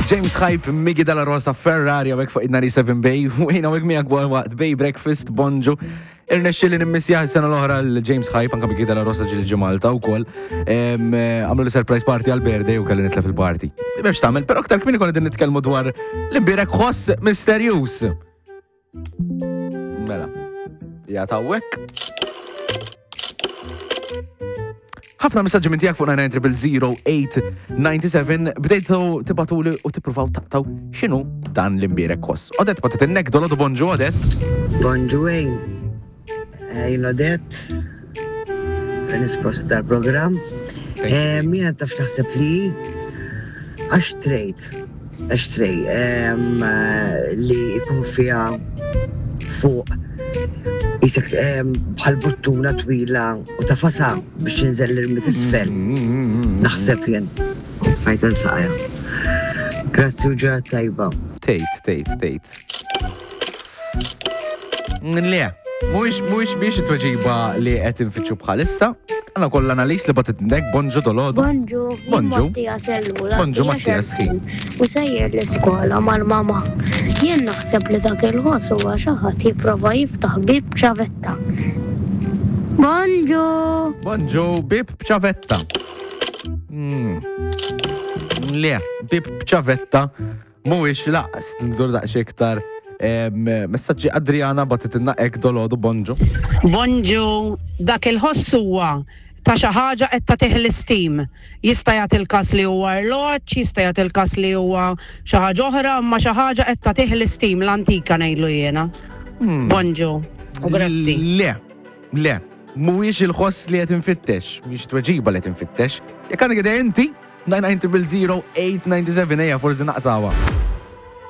James Hype, Miggy Della Rosa, Ferrari, għawek fuq id-97 Bay, u għina għawek miħak waqt Bay Breakfast, Bonġu. Irnexxilli nimmissjaħ is-sena l-oħra l-James Hype, anka Miggy Della Rosa ġil Malta u kol. Għamlu li surprise party għal-birthday u kalli nitla fil-party. Biex tamel, pero aktar kmini konna din nitkellmu dwar l-imbirek ħoss misterjus. Mela, jgħatawek. ħafna messaġġi minn tiegħek fuq 9900897 bdejtu tibatuli u tippruvaw taqtaw x'inhu dan l-imbierek ħoss. Odet batet innek dolodu bonġu Odet. Bonġu ejn. Jien Odet. Nisposta tal-programm. Mina taf taħseb li għaxtrejt li jkun fiha fuq jisek bħal buttuna twila u tafasa biex jinżel l-irmi t-isfel. Naħseb jien. Fajt l-saqja. Grazzi u ġurat tajba. Tejt. Le, mux biex it-tweġiba li qed infittxu bħalissa. Għana koll analis li batet nek bonġu dolodu. Bonġu Mattias Ellura. Bonġu Mattias ħin. U sejjer l-iskola mal-mama. Jien naħseb li dak il-ħoss huwa xi ħadd jipprova jiftaħ bib b'ċavetta. Bonġu bib b'ċavetta. Le, bib b'ċavetta mhuwiex laqas ndur daqsxejn iktar. Messaġġi Adriana batet innaqek dolodu bonġu. Bonġu, dak il-ħoss huwa ta' xi ħaġa qed tagħtih l-istim. Jista' jagħti il-każ li huwa arloġġ, jista' jagħti il-każ li huwa xi ħaġa oħra, imma xi ħaġa qed tagħtih l-istim l-antika ngħidlu jiena. Bonġu. U grazzi. Le, mhuwiex il-ħoss li qed infittex, mhix tweġiba li qed infittex. Jekk għandek idea inti, 9900897 ejja forsi naqtawa.